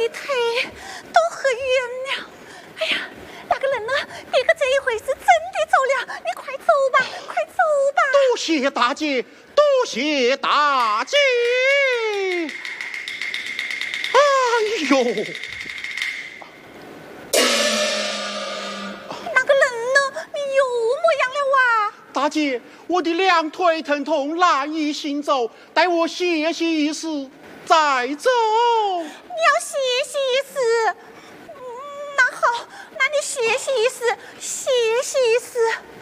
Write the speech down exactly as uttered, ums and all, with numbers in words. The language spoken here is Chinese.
的腿都喝晕了。哎呀，那个人呢？别个这一回是真的走了，你快走吧，快走吧！ 多谢大姐，多谢大姐。哎呦！ 那个人呢？你又么样了啊？ 大姐，我的两腿疼痛，难以行走，待我歇息一时再走。 你要歇息一时？嗯，那好，那你歇息一时，歇息一时。